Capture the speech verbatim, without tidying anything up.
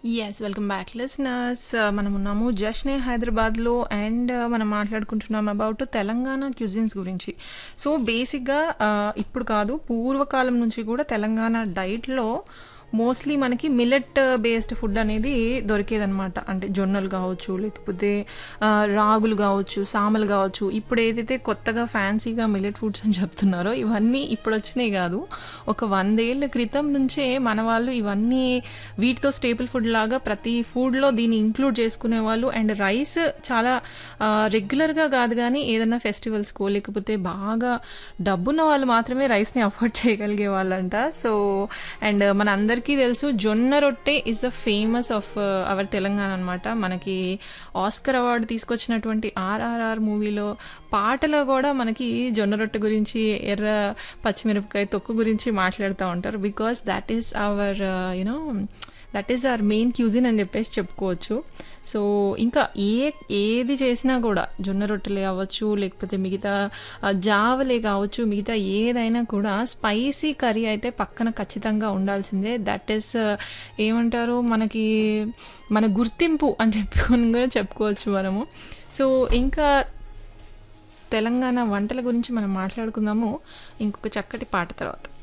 Yes. Welcome back listeners. మనమున్నాము జష్నే హైదరాబాద్‌లో and మనం మాట్లాడుకుంటున్నాం అబౌట్ తెలంగాణ క్యుజిన్స్ గురించి. సో, బేసిక్‌గా ఆహ్, ఇప్పుడు కాదు పూర్వకాలం నుంచి కూడా తెలంగాణ డైట్‌లో మోస్ట్‌లీ మనకి మిల్లెట్ బేస్డ్ ఫుడ్ అనేది దొరికేదనమాట. అంటే జొన్నలు గావచ్చు, లేకపోతే ఆహ్, రాగులు గావచ్చు, సామలు గావచ్చు. ఇప్పుడు ఏదైతే కొత్తగా ఫ్యాన్సీగా మిల్లెట్ ఫుడ్స్ అని చెప్తున్నారో ఇవన్నీ ఇప్పుడొచ్చినయి గాదు. ఒక వంద ఏళ్ల క్రితం నుంచే మన వాళ్ళు ఇవన్నీ వీటితో స్టేపుల్ ఫుడ్ లాగా ప్రతి ఫుడ్‌లో దీన్ని ఇంక్లూడ్ చేసుకునేవాళ్ళు. అండ్ రైస్ చాలా ఆహ్, రెగ్యులర్‌గా గాదు గానీ ఏదన్నా ఫెస్టివల్స్‌కో లేకపోతే బాగా డబ్బున్న వాళ్ళు మాత్రమే రైస్‌ని అఫోర్డ్ చేయగలిగే వాళ్ళంట. సో, అండ్ మనందరికీ తెలుసు జొన్న రొట్టె is the famous of our Telangana అనమాట. మనకి ఆస్కర్ అవార్డు తీసుకొచ్చినటువంటి 'ఆర్ఆర్ఆర్' మూవీలో పాటలో కూడా మనకి జొన్న రొట్టె గురించి, ఎర్ర పచ్చిమిరపకాయ తొక్కు గురించి మాట్లాడుతూ ఉంటారు. Because that is our you know that is our main cuisine అని చెప్పేసి చెప్పుకోవచ్చు. సో, ఇంకా ఏ ఏది చేసినా కూడా జొన్న రొట్టెలే అవ్వచ్చు, లేకపోతే మిగతా ఆహ్, జావలే కావచ్చు, మిగతా ఏదైనా కూడా స్పైసీ కర్రీ అయితే పక్కన ఖచ్చితంగా ఉండాల్సిందే. దట్ ఈస్ ఏమంటారు మనకి మన గుర్తింపు అని చెప్పుకొని కూడా చెప్పుకోవచ్చు మనము. సో, ఇంకా తెలంగాణ వంటల గురించి మనం మాట్లాడుకుందాము ఇంకొక చక్కటి పాట తర్వాత.